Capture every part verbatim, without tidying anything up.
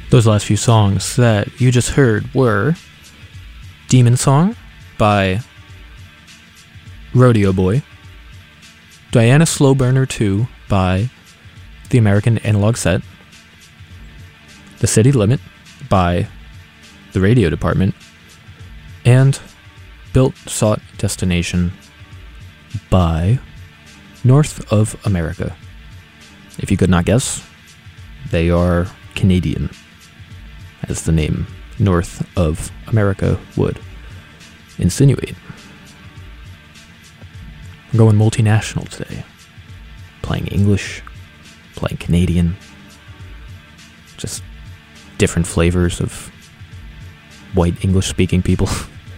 Those last few songs that you just heard were Demon Song by Rodeo Boy, Diana Slow Burner two by The American Analog Set, The City Limit by The Radio Department, and Built Sought Destination by North of America. If you could not guess, they are Canadian, as the name North of America would insinuate. We're going multinational today. Playing English, playing Canadian, just different flavors of white English-speaking people.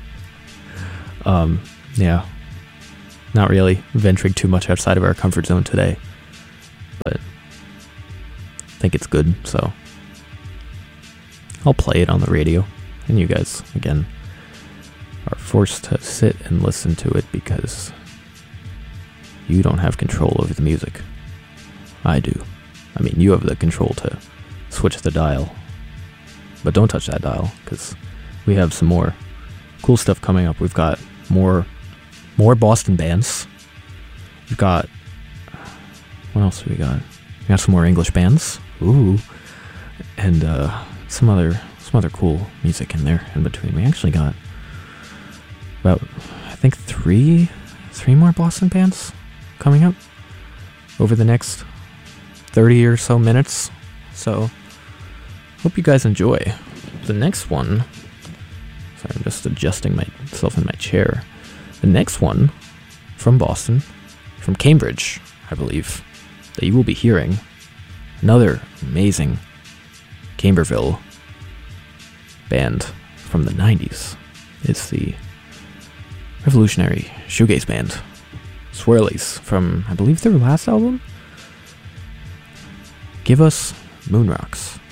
um, yeah, not really venturing too much outside of our comfort zone today, but I think it's good, so I'll play it on the radio, and you guys, again, are forced to sit and listen to it because you don't have control over the music. I do. I mean, you have the control to switch the dial, but don't touch that dial, because we have some more cool stuff coming up. We've got more more Boston bands. We've got, what else do we got? We got some more English bands. Ooh. And uh, some other some other cool music in there in between. We actually got about, I think, three three more Boston bands coming up over the next thirty or so minutes. So hope you guys enjoy. The next one, sorry, I'm just adjusting myself in my chair. The next one from Boston, from Cambridge, I believe, that you will be hearing, another amazing Camberville band from the nineties. It's the revolutionary shoegaze band Swirlies from, I believe, their last album. Give us Moon Rocks.